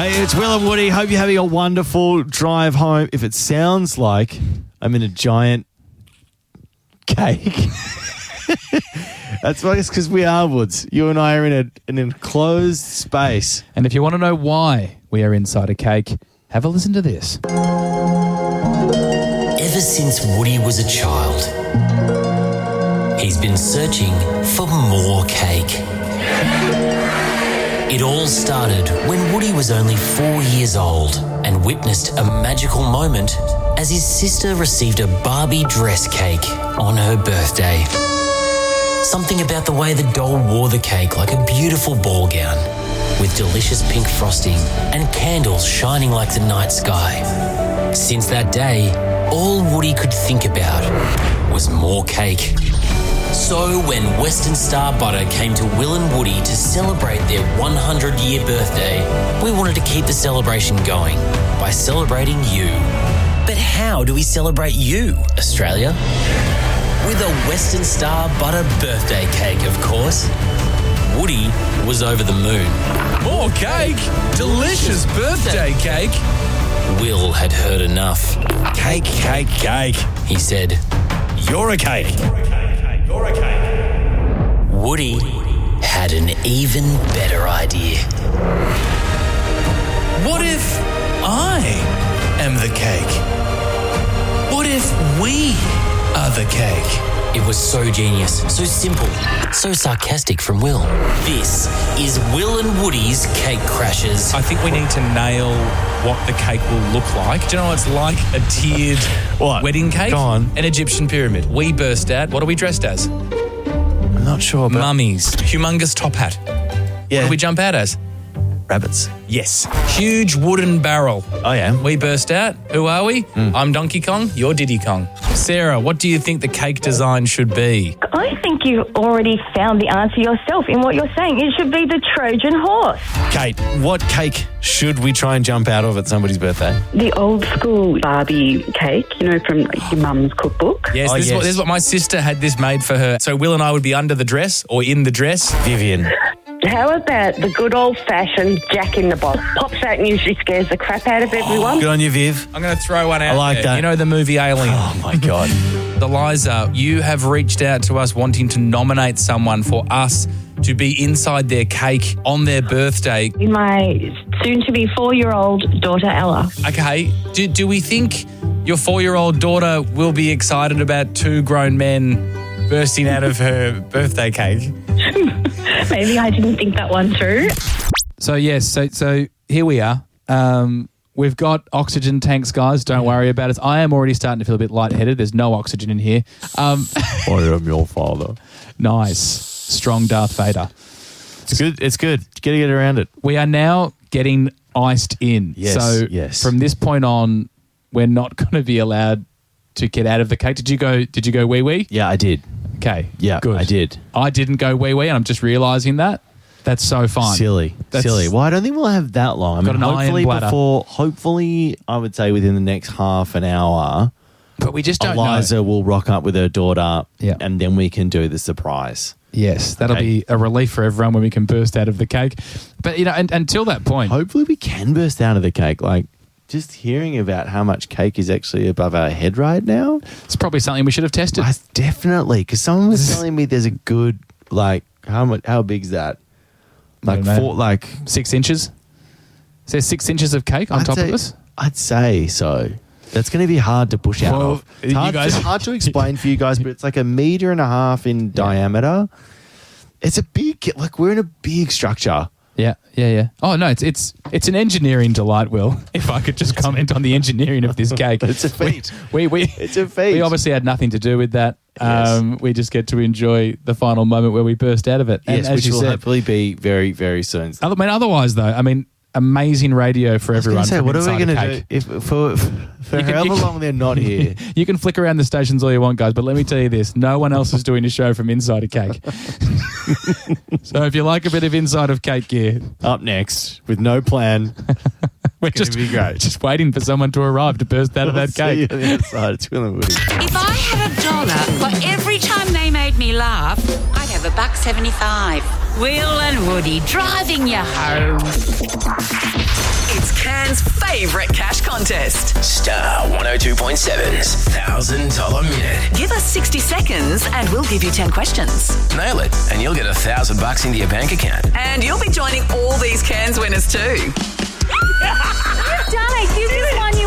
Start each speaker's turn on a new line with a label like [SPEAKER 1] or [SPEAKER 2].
[SPEAKER 1] Hey, it's Will and Woody. Hope you're having a wonderful drive home. If it sounds like I'm in a giant cake, that's because we are, Woods. You and I are in an enclosed space.
[SPEAKER 2] And if you want to know why we are inside a cake, have a listen to this.
[SPEAKER 3] Ever since Woody was a child, he's been searching for more cake. It all started when Woody was only 4 years old and witnessed a magical moment as his sister received a Barbie dress cake on her birthday. Something about the way the doll wore the cake like a beautiful ball gown with delicious pink frosting and candles shining like the night sky. Since that day, all Woody could think about was more cake. So when Western Star Butter came to Will and Woody to celebrate their 100-year birthday, we wanted to keep the celebration going by celebrating you. But how do we celebrate you, Australia? With a Western Star Butter birthday cake, of course. Woody was over the moon.
[SPEAKER 4] More cake? Delicious birthday cake?
[SPEAKER 3] Will had heard enough.
[SPEAKER 1] Cake, cake, cake.
[SPEAKER 3] He said,
[SPEAKER 1] You're a cake.
[SPEAKER 3] You're a cake. Woody had an even better idea.
[SPEAKER 4] What if I am the cake? What if we are the cake?
[SPEAKER 3] It was so genius, so simple, so sarcastic from Will. This is Will and Woody's Cake Crashers.
[SPEAKER 4] I think we need to nail what the cake will look like. Do you know what it's like? A tiered wedding cake?
[SPEAKER 1] Go on.
[SPEAKER 4] An Egyptian pyramid. We burst out. What are we dressed as?
[SPEAKER 1] I'm not sure, but...
[SPEAKER 4] Mummies. Humongous top hat.
[SPEAKER 1] Yeah.
[SPEAKER 4] What do we jump out as?
[SPEAKER 1] Rabbits.
[SPEAKER 4] Yes. Huge wooden barrel.
[SPEAKER 1] Oh, yeah.
[SPEAKER 4] We burst out. Who are we? I'm Donkey Kong. You're Diddy Kong. Sarah, what do you think the cake design should be?
[SPEAKER 5] I think you already found the answer yourself in what you're saying. It should be the Trojan horse.
[SPEAKER 1] Kate, what cake should we try and jump out of at somebody's birthday?
[SPEAKER 6] The old school Barbie cake, from your mum's cookbook.
[SPEAKER 4] Yes, this is what my sister had this made for her. So Will and I would be under the dress or in the dress.
[SPEAKER 1] Vivian.
[SPEAKER 6] How about the good old-fashioned Jack in the Box? Pops out and usually scares the crap out of everyone.
[SPEAKER 1] Good on you, Viv.
[SPEAKER 4] I'm going to throw one out.
[SPEAKER 1] I like
[SPEAKER 4] there.
[SPEAKER 1] that.
[SPEAKER 4] You know the movie Alien?
[SPEAKER 1] Oh, my God.
[SPEAKER 4] Eliza, you have reached out to us wanting to nominate someone for us to be inside their cake on their birthday.
[SPEAKER 5] My soon-to-be 4-year-old daughter, Ella.
[SPEAKER 4] Okay, do we think your 4-year-old daughter will be excited about 2 grown men bursting out of her birthday cake?
[SPEAKER 5] Maybe I didn't think that one through.
[SPEAKER 2] So, yes, so here we are. We've got oxygen tanks, guys. Don't worry about it. I am already starting to feel a bit lightheaded. There's no oxygen in here. I
[SPEAKER 1] am your father.
[SPEAKER 2] Nice. Strong Darth Vader.
[SPEAKER 1] It's good. It's good. You got to get around it.
[SPEAKER 2] We are now getting iced in.
[SPEAKER 1] Yes,
[SPEAKER 2] so
[SPEAKER 1] yes.
[SPEAKER 2] From this point on, we're not going to be allowed to get out of the cake. Did you go wee-wee?
[SPEAKER 1] Yeah, I did.
[SPEAKER 2] Okay.
[SPEAKER 1] Yeah,
[SPEAKER 2] good.
[SPEAKER 1] I did.
[SPEAKER 2] I didn't go wee-wee, and I'm just realising that. That's so fun.
[SPEAKER 1] Silly. Well, I don't think we'll have that long. I mean, hopefully, I would say within the next half an hour,
[SPEAKER 2] but we just don't
[SPEAKER 1] Eliza
[SPEAKER 2] know.
[SPEAKER 1] will rock up with her daughter,
[SPEAKER 2] Yeah.
[SPEAKER 1] and then we can do the surprise.
[SPEAKER 2] Yes, that'll be a relief for everyone when we can burst out of the cake. But, and until that point...
[SPEAKER 1] Hopefully we can burst out of the cake. Like, just hearing about how much cake is actually above our head right now.
[SPEAKER 2] It's probably something we should have tested.
[SPEAKER 1] Definitely, because someone was telling me there's a good, how big's that?
[SPEAKER 2] 6 inches? Is there 6 inches of cake on top of us?
[SPEAKER 1] I'd say so. That's going to be hard to push out of. It's hard to explain for you guys, but it's like 1.5 meters in diameter. It's a big, we're in a big structure.
[SPEAKER 2] Yeah. Oh, no, it's an engineering delight, Will, if I could just comment on the engineering of this cake.
[SPEAKER 1] It's a feat.
[SPEAKER 2] It's
[SPEAKER 1] a feat.
[SPEAKER 2] We obviously had nothing to do with that.
[SPEAKER 1] Yes.
[SPEAKER 2] We just get to enjoy the final moment where we burst out of it.
[SPEAKER 1] Yes,
[SPEAKER 2] and
[SPEAKER 1] which will hopefully be very, very soon.
[SPEAKER 2] Otherwise, though, amazing radio for everyone.
[SPEAKER 1] What are we going to do for however long they're not here?
[SPEAKER 2] You can flick around the stations all you want, guys, but let me tell you this. No one else is doing a show from inside a cake. So if you like a bit of inside of cake gear.
[SPEAKER 1] Up next, with no plan,
[SPEAKER 2] we're just waiting for someone to arrive to burst out of that cake.
[SPEAKER 1] See you on the other side. It's Will and Woody.
[SPEAKER 7] If I had $1 for every time they made me laugh, I'd have $1.75. Will and Woody driving you home. It's
[SPEAKER 8] favourite cash contest.
[SPEAKER 3] Star 102.7's $1,000 minute.
[SPEAKER 8] Give us 60 seconds and we'll give you 10 questions.
[SPEAKER 3] Nail it, and you'll get $1,000 into your bank account.
[SPEAKER 8] And you'll be joining all these Cairns winners too.
[SPEAKER 5] Donna, you just won